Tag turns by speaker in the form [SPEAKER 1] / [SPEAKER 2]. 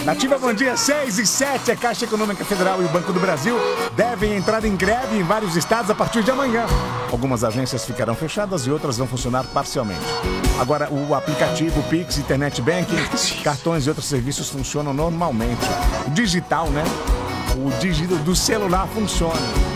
[SPEAKER 1] Nativa, bom dia. 6 e 7, a Caixa Econômica Federal e o Banco do Brasil devem entrar em greve em vários estados a partir de amanhã. Algumas agências ficarão fechadas e outras vão funcionar parcialmente. Agora, o aplicativo Pix, Internet Banking, cartões e outros serviços funcionam normalmente. O digital, né? O digital do celular funciona.